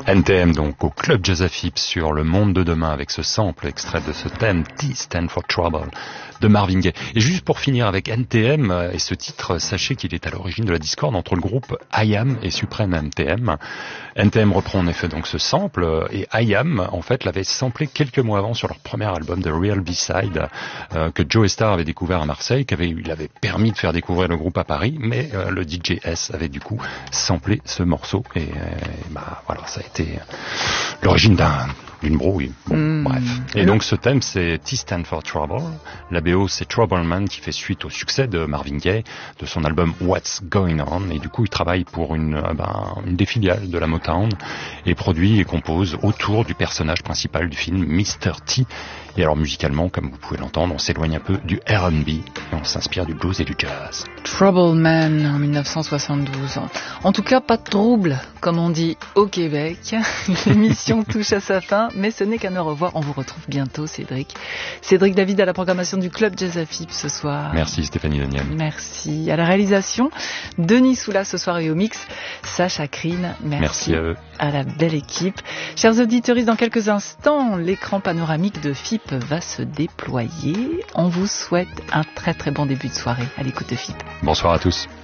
NTM donc au Club Jazz Phipps sur Le Monde de Demain avec ce sample extrait de ce thème T Stand for Trouble de Marvin Gaye. Et juste pour finir avec NTM et ce titre, sachez qu'il est à l'origine de la discorde entre le groupe I.A.M. et Supreme NTM. NTM reprend en effet donc ce sample et I.A.M. en fait l'avait samplé quelques mois avant sur leur premier album The Real B-Side que Joe Starr avait découvert à Marseille, il avait permis de faire découvrir le groupe à Paris, mais le DJ S avait du coup samplé ce morceau et voilà, ça a été l'origine d'une brouille. Bon, bref. Et donc ce thème c'est T Stand for Trouble. La BO c'est Trouble Man qui fait suite au succès de Marvin Gaye, de son album What's Going On. Et du coup il travaille pour une des filiales de la Motown et produit et compose autour du personnage principal du film Mr. T. Et alors musicalement, comme vous pouvez l'entendre, on s'éloigne un peu du R&B et on s'inspire du blues et du jazz. Trouble Man en 1972. En tout cas, pas de trouble, comme on dit au Québec. L'émission touche à sa fin, mais ce n'est qu'un au revoir. On vous retrouve bientôt, Cédric. Cédric David à la programmation du Club Jazz Phipps ce soir. Merci Stéphanie Daniel. Merci. À la réalisation, Denis Soula ce soir et au mix, Sacha Krine. Merci à la belle équipe. Chers auditeurs, dans quelques instants, l'écran panoramique de Phipps va se déployer. On vous souhaite un très très bon début de soirée à l'écoute de Phipps. Bonsoir à tous.